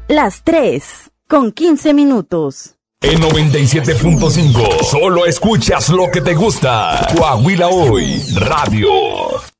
las 3:15. En 97.5, solo escuchas lo que te gusta. Coahuila Hoy, Radio.